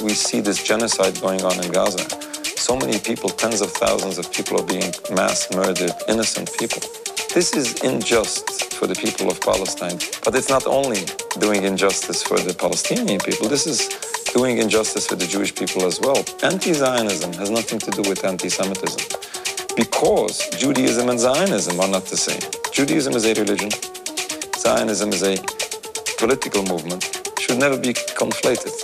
we see this genocide going on in Gaza. So many people, tens of thousands of people are being mass murdered, innocent people. This is unjust for the people of Palestine, but it's not only doing injustice for the Palestinian people, this is doing injustice for the Jewish people as well. Anti-Zionism has nothing to do with anti-Semitism, because Judaism and Zionism are not the same. Judaism is a religion, Zionism is a political movement, should never be conflated.